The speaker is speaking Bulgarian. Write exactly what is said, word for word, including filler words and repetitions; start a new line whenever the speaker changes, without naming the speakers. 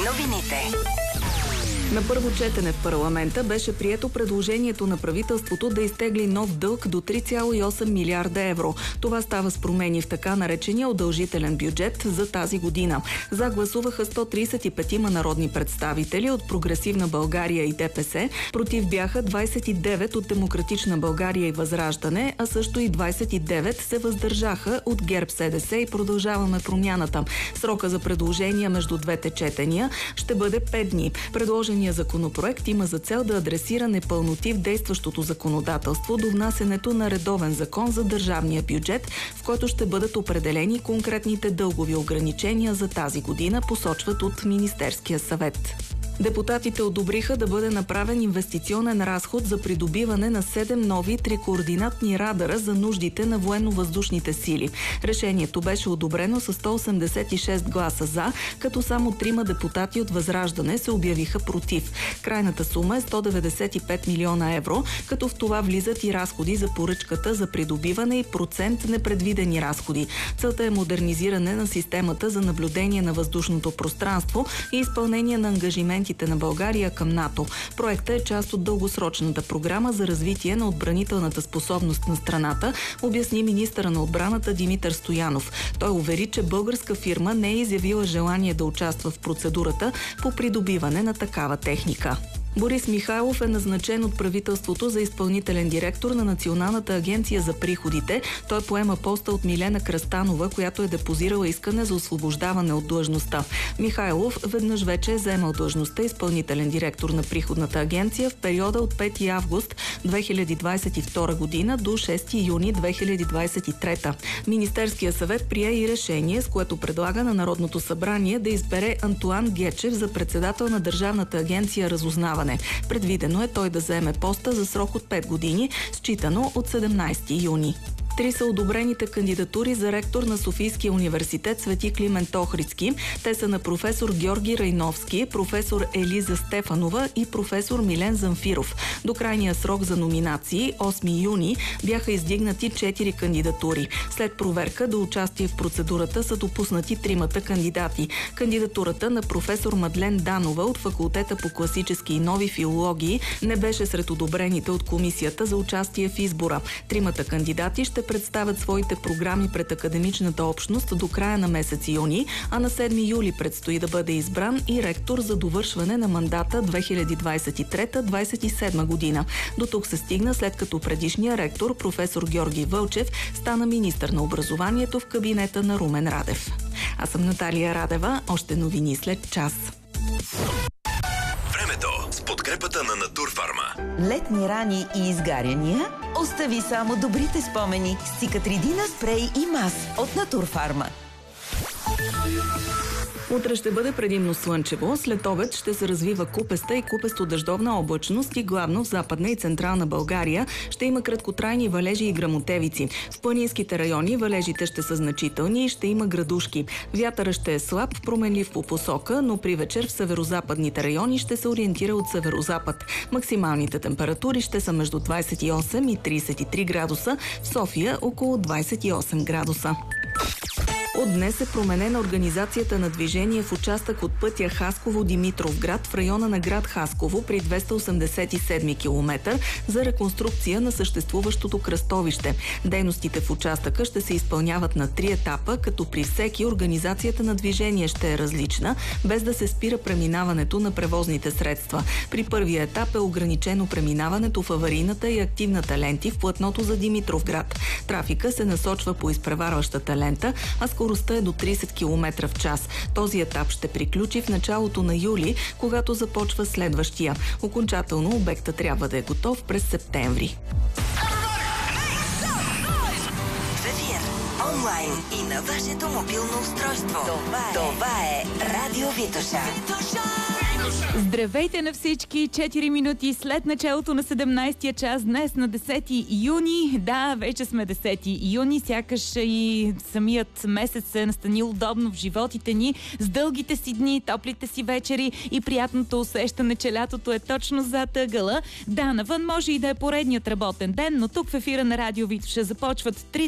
Новините.
На първо четене в парламента беше прието предложението на правителството да изтегли нов дълг до три цяло и осем милиарда евро. Това става с промени в така наречения удължителен бюджет за тази година. За гласуваха сто тридесет и пет народни представители от Прогресивна България и ДПС. Против бяха двадесет и девет от Демократична България и Възраждане, а също и двадесет и девет се въздържаха от ГЕРБ, СДС и Продължаваме промяната. Срока за предложения между двете четения ще бъде пет дни. Предложения законопроект има за цел да адресира непълноти в действащото законодателство до внасянето на редовен закон за държавния бюджет, в който ще бъдат определени конкретните дългови ограничения за тази година, посочват от Министерския съвет. Депутатите одобриха да бъде направен инвестиционен разход за придобиване на седем нови трикоординатни радара за нуждите на военно-въздушните сили. Решението беше одобрено с сто осемдесет и шест гласа за, като само трима депутати от Възраждане се обявиха против. Крайната сума е сто деветдесет и пет милиона евро, като в това влизат и разходи за поръчката за придобиване и процент непредвидени разходи. Целта е модернизиране на системата за наблюдение на въздушното пространство и изпълнение на ангажименти на България към НАТО. Проектът е част от дългосрочната програма за развитие на отбранителната способност на страната, обясни министъра на отбраната Димитър Стоянов. Той увери, че българска фирма не е изявила желание да участва в процедурата по придобиване на такава техника. Борис Михайлов е назначен от правителството за изпълнителен директор на Националната агенция за приходите. Той поема поста от Милена Кръстанова, която е депозирала искане за освобождаване от длъжността. Михайлов веднъж вече е заемал длъжността изпълнителен директор на приходната агенция в периода от пети август две хиляди двадесет и втора година до шести юни две хиляди двадесет и трета. Министерския съвет прие и решение, с което предлага на Народното събрание да избере Антоан Гечев за председател на Държавната агенция разузнаване. Предвидено е той да заеме поста за срок от пет години, считано от седемнадесети юни. Три са одобрените кандидатури за ректор на Софийския университет Свети Климент Охридски. Те са на професор Георги Райновски, професор Елиза Стефанова и професор Милен Замфиров. До крайния срок за номинации, осми юни, бяха издигнати четири кандидатури. След проверка до участие в процедурата са допуснати тримата кандидати. Кандидатурата на професор Мадлен Данова от факултета по класически и нови филологии не беше сред одобрените от комисията за участие в избора. Тримата кандидати ще представят своите програми пред академичната общност до края на месец юни, а на седми юли предстои да бъде избран и ректор за довършване на мандата две хиляди двадесет и трета - двадесет и седма година. До тук се стигна след като предишния ректор, професор Георги Вълчев, стана министър на образованието в кабинета на Румен Радев. Аз съм Наталия Радева. Още новини след час.
Времето с подкрепата на Натурфарма.
Летни рани и изгаряния? Остави само добрите спомени с Цикатридина спрей и мас от Натурфарма.
Утре ще бъде предимно слънчево, след обед ще се развива купеста и купесто-дъждовна облачност и главно в Западна и Централна България ще има краткотрайни валежи и гръмотевици. В планинските райони валежите ще са значителни и ще има градушки. Вятъра ще е слаб, променлив по посока, но при вечер в северозападните райони ще се ориентира от северозапад. Максималните температури ще са между двадесет и осем и тридесет и три градуса, в София около двадесет и осем градуса. От днес е променена организацията на движение в участък от пътя Хасково-Димитровград в района на град Хасково при двеста осемдесет и седми километър за реконструкция на съществуващото кръстовище. Дейностите в участъка ще се изпълняват на три етапа, като при всеки организацията на движение ще е различна, без да се спира преминаването на превозните средства. При първия етап е ограничено преминаването в аварийната и активната ленти в платното за Димитровград. Трафика се насочва по изпреварващата лента, а скоростта е до тридесет километра в час. Този етап ще приключи в началото на юли, когато започва следващия. Окончателно обекта трябва да е готов през септември.
В ефир, онлайн и на вашето мобилно устройство. Това е, Това е Радио Витоша.
Здравейте на всички! четири минути след началото на седемнадесетия час, днес на десети юни. Да, вече сме десети юни, сякаш и самият месец се е настанил удобно в животите ни, с дългите си дни, топлите си вечери и приятното усещане, че лятото е точно зад ъгъла. Да, навън може и да е поредният работен ден, но тук в ефира на Радио Витоша започват три